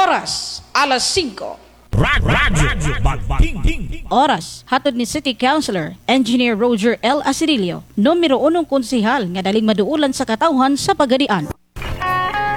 Oras, alas 5. Radyo Magtingting. Oras, hatod ni City Councilor Engineer Roger L. Asirilio, numero 1 konsehal nga daling maduulan sa katawhan sa Pagadian.